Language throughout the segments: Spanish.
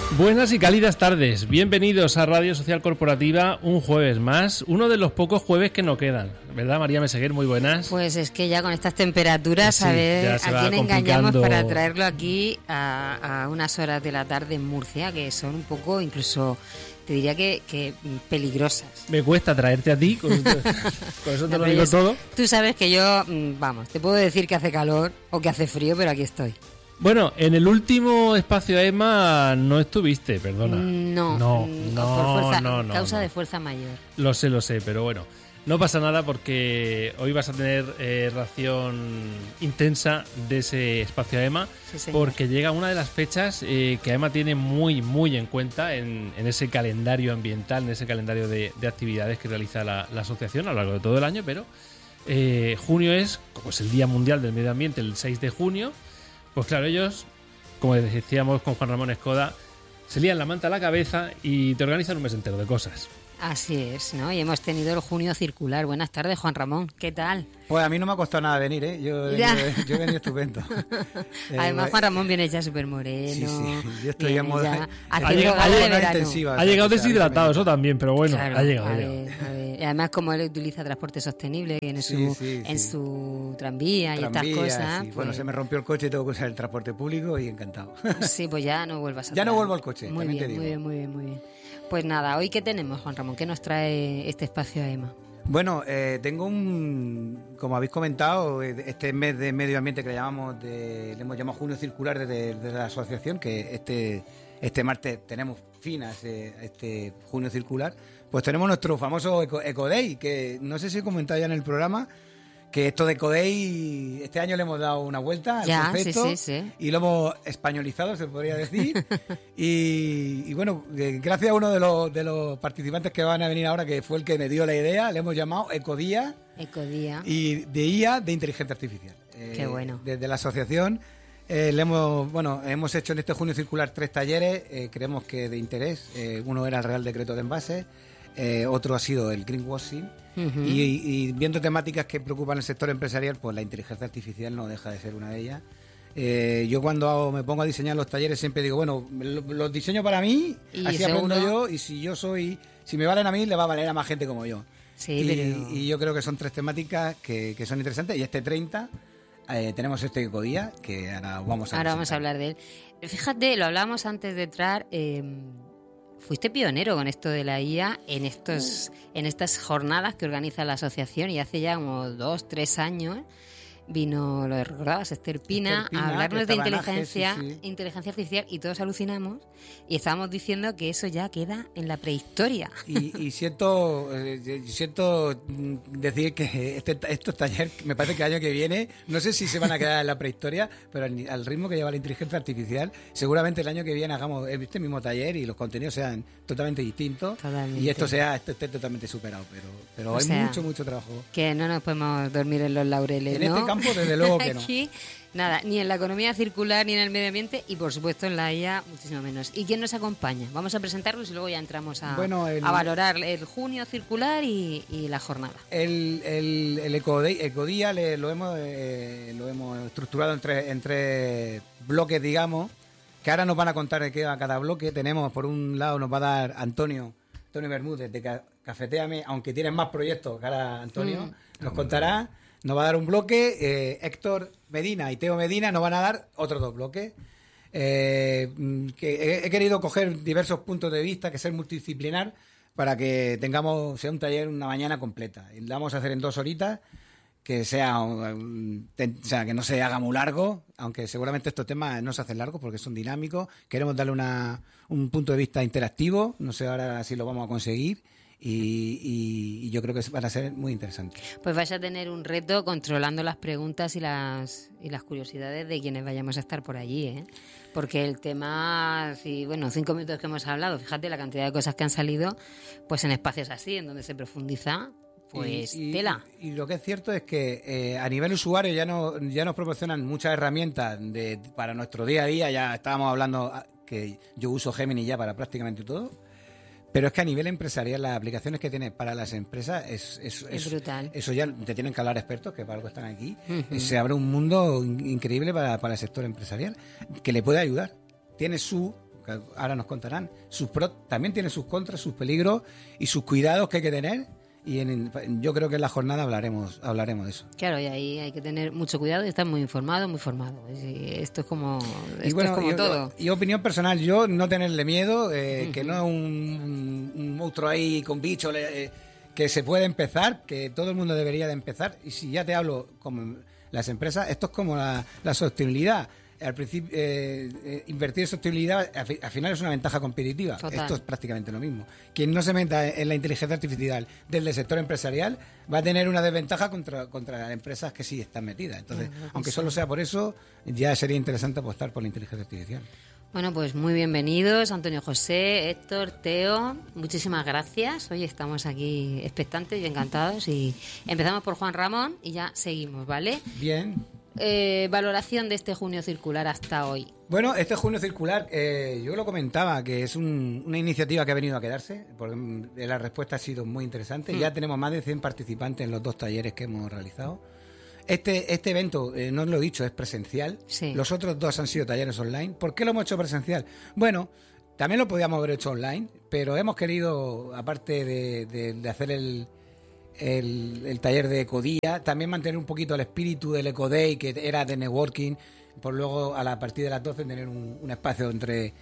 Buenas y cálidas tardes, bienvenidos a Radio Social Corporativa, un jueves más, uno de los pocos jueves que no quedan, ¿verdad, María Meseguer? Muy buenas. Pues es que ya con estas temperaturas, sí, a ver a quién engañamos para traerlo aquí a unas horas de la tarde en Murcia, que son un poco, incluso, te diría que peligrosas. Me cuesta traerte a ti, con eso te lo digo todo. Tú sabes que yo, vamos, te puedo decir que hace calor o que hace frío, pero aquí estoy. Bueno, en el último espacio EMA no estuviste, perdona. No, causa de fuerza mayor. Lo sé, pero bueno, no pasa nada porque hoy vas a tener ración intensa de ese espacio EMA, sí, porque llega una de las fechas que EMA tiene muy, muy en cuenta en ese calendario ambiental, en ese calendario de actividades que realiza la asociación a lo largo de todo el año, pero junio es pues, el Día Mundial del Medio Ambiente, el 6 de junio. Pues claro, ellos, como decíamos con Juan Ramón Escoda, se lían la manta a la cabeza y te organizan un mes entero de cosas. Así es, ¿no? Y hemos tenido el junio circular. Buenas tardes, Juan Ramón. ¿Qué tal? Pues a mí no me ha costado nada venir, ¿eh? Yo he venido estupendo. Además, Juan Ramón viene ya súper moreno. Sí. Yo estoy en moda intensiva. Ha llegado deshidratado, eso también, pero bueno, claro, ha llegado. A ver. Y además, como él utiliza transporte sostenible en su tranvía y estas cosas. Sí. Pues... Bueno, se me rompió el coche y tengo que usar el transporte público y encantado. Sí, pues ya no vuelvas a Ya no vuelvo al coche, muy bien, te digo. Muy bien. Pues nada, ¿hoy qué tenemos, Juan Ramón? ¿Qué nos trae este espacio a EMA? Bueno, tengo como habéis comentado, este mes de medio ambiente que le hemos llamado Junio Circular de la asociación, que este martes tenemos fin a este Junio Circular, pues tenemos nuestro famoso Eco Day, que no sé si he comentado ya en el programa, que esto de Eco Day, este año le hemos dado una vuelta al concepto y lo hemos españolizado, se podría decir. y bueno, gracias a uno de los participantes que van a venir ahora, que fue el que me dio la idea, le hemos llamado Ecodía. Y de IA, de inteligencia artificial. Qué bueno. Desde la asociación hemos hecho en este Junio Circular 3 talleres, creemos que de interés. Uno era el Real Decreto de Envases, otro ha sido el greenwashing. Uh-huh. Y viendo temáticas que preocupan al sector empresarial, pues la inteligencia artificial no deja de ser una de ellas. Yo cuando me pongo a diseñar los talleres siempre digo, bueno, los diseño para mí, así aprendo yo, y si me valen a mí, le va a valer a más gente como yo. Sí, y yo creo que son 3 temáticas que son interesantes, y este 30 tenemos este Ecodía, que ahora vamos a hablar de él. Fíjate, lo hablábamos antes de entrar. Fuiste pionero con esto de la IA en estas jornadas que organiza la asociación, y hace ya como 2-3 años vino, lo recordabas, Esther Pina, a hablarnos de inteligencia artificial, y todos alucinamos y estábamos diciendo que eso ya queda en la prehistoria. Y siento decir que estos talleres, me parece que el año que viene, no sé si se van a quedar en la prehistoria, pero al ritmo que lleva la inteligencia artificial, seguramente el año que viene hagamos este mismo taller y los contenidos sean totalmente distintos. Totalmente. Y esto esté totalmente superado, pero hay mucho trabajo. Que no nos podemos dormir en los laureles, en este campo, desde luego que no. Aquí, nada, ni en la economía circular, ni en el medio ambiente, y por supuesto en la IA muchísimo menos. ¿Y quién nos acompaña? Vamos a presentarlos y luego ya entramos a valorar el junio circular y la jornada. El Ecodía lo hemos estructurado en tres bloques, digamos, que ahora nos van a contar de qué va cada bloque. Tenemos, por un lado, nos va a dar Antonio Bermúdez de Cafetéame, aunque tienen más proyectos que ahora Antonio nos contará. Nos va a dar un bloque, Héctor Medina y Teo Medina nos van a dar otros 2 bloques. Que he querido coger diversos puntos de vista, que ser multidisciplinar, para que sea un taller una mañana completa. Y la vamos a hacer en 2 horitas, que que no se haga muy largo, aunque seguramente estos temas no se hacen largos porque son dinámicos. Queremos darle un punto de vista interactivo, no sé ahora si lo vamos a conseguir. Y yo creo que van a ser muy interesantes. Pues vais a tener un reto controlando las preguntas y las curiosidades de quienes vayamos a estar por allí, ¿eh? Porque el tema, 5 minutos que hemos hablado, fíjate la cantidad de cosas que han salido, pues en espacios así, en donde se profundiza, pues tela. Y lo que es cierto es que a nivel usuario ya nos proporcionan muchas herramientas para nuestro día a día. Ya estábamos hablando que yo uso Gemini ya para prácticamente todo. Pero es que a nivel empresarial las aplicaciones que tiene para las empresas es brutal. Eso ya te tienen que hablar expertos, que para algo están aquí. Uh-huh. Se abre un mundo increíble para el sector empresarial que le puede ayudar. Tiene que ahora nos contarán. Sus pros también tienen sus contras, sus peligros y sus cuidados que hay que tener. Y yo creo que en la jornada hablaremos de eso. Claro, y ahí hay que tener mucho cuidado y estar muy informado, muy formado. Esto es como, todo. Y opinión personal, yo no tenerle miedo, que no es un monstruo ahí con bichos, que se puede empezar, que todo el mundo debería de empezar. Y si ya te hablo como las empresas, esto es como la sostenibilidad. Al principio, invertir en sostenibilidad al final es una ventaja competitiva. Total. Esto es prácticamente lo mismo. Quien no se meta en la inteligencia artificial del sector empresarial va a tener una desventaja contra las empresas que sí están metidas. Entonces, aunque solo sea por eso, ya sería interesante apostar por la inteligencia artificial. Bueno, pues muy bienvenidos, Antonio José, Héctor, Teo, muchísimas gracias. Hoy estamos aquí expectantes y encantados y empezamos por Juan Ramón y ya seguimos, ¿vale? Bien. Valoración de este junio circular hasta hoy. Bueno, este junio circular, yo lo comentaba, que es una iniciativa que ha venido a quedarse, porque la respuesta ha sido muy interesante. Ya tenemos más de 100 participantes en los 2 talleres que hemos realizado. Este evento, no os lo he dicho, es presencial. Sí. Los otros 2 han sido talleres online. ¿Por qué lo hemos hecho presencial? Bueno, también lo podíamos haber hecho online, pero hemos querido, aparte de hacer el taller de Ecodía, también mantener un poquito el espíritu del Ecoday, que era de networking, por luego a partir de las 12 tener un espacio de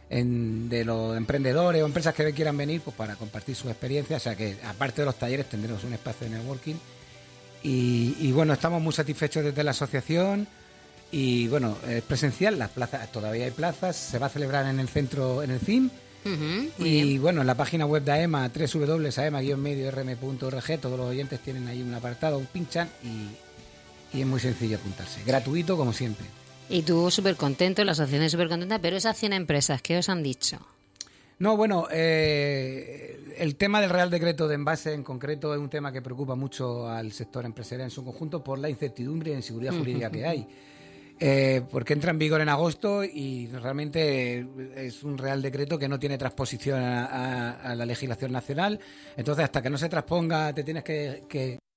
los emprendedores o empresas que quieran venir, pues para compartir sus experiencias. O sea que aparte de los talleres tendremos un espacio de networking y bueno, estamos muy satisfechos desde la asociación. Y bueno, es presencial, las plazas, todavía hay plazas, se va a celebrar en el centro, en el CIM. Y bueno, en la página web de AEMA, www.aema-medio-rm.org, todos los oyentes tienen ahí un apartado, pinchan y es muy sencillo apuntarse. Gratuito, como siempre. Y tú súper contento, la asociación es súper contenta, pero esas 100 empresas, ¿qué os han dicho? No, bueno, el tema del Real Decreto de Envase en concreto es un tema que preocupa mucho al sector empresarial en su conjunto por la incertidumbre e inseguridad jurídica que hay. Porque entra en vigor en agosto y realmente es un Real Decreto que no tiene transposición a la legislación nacional. Entonces, hasta que no se transponga, te tienes que